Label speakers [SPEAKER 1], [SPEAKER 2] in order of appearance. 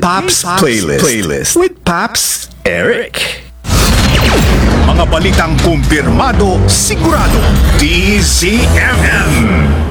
[SPEAKER 1] Pops Playlist with Pops Eric.
[SPEAKER 2] Mga balitang kumpirmado, sigurado, DZMM.